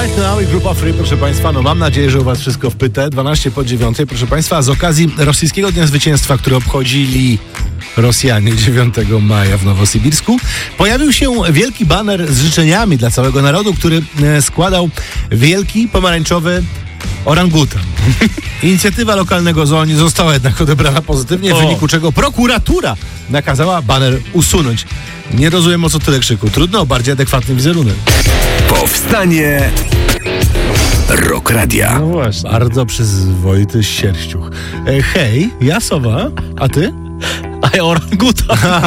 Right Now i Grupa Free, proszę Państwa, no mam nadzieję, że u Was wszystko w pyte. 12 po 9, proszę Państwa, z okazji rosyjskiego Dnia Zwycięstwa, który obchodzili Rosjanie 9 maja w Nowosibirsku, pojawił się wielki baner z życzeniami dla całego narodu, który składał wielki, pomarańczowy orangutan. Inicjatywa lokalnego zoo nie została jednak odebrana pozytywnie, w wyniku czego prokuratura nakazała baner usunąć. Nie rozumiem, o co tyle krzyku. Trudno o bardziej adekwatny wizerunek. Powstanie Rock Radia. No właśnie. Bardzo przyzwoity sierściuch. Hej, ja Sowa, a ty? A ja orangutan.